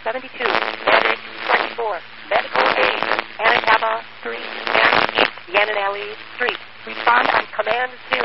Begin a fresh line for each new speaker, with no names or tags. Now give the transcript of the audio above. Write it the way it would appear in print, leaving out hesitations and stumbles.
72, Medic 24, Medical Aid, Anacapa 3, and East Yananelli Street. Respond on Command 0.